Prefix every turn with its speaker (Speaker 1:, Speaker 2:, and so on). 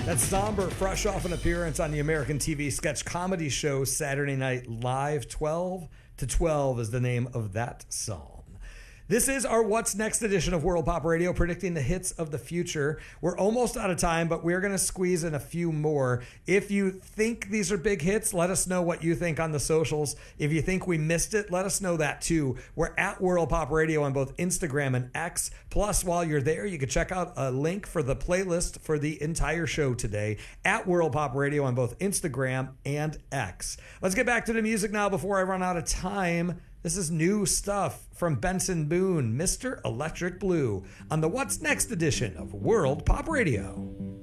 Speaker 1: That's Zomber, fresh off an appearance on the American TV sketch comedy show Saturday Night Live. 12 to 12 is the name of that song. This is our What's Next edition of World Pop Radio, predicting the hits of the future. We're almost out of time, but we're going to squeeze in a few more. If you think these are big hits, let us know what you think on the socials. If you think we missed it, let us know that too. We're at World Pop Radio on both Instagram and X. Plus, while you're there, you can check out a link for the playlist for the entire show today at World Pop Radio on both Instagram and X. Let's get back to the music now before I run out of time. This is new stuff from Benson Boone, Mr. Electric Blue, on the What's Next edition of World Pop Radio.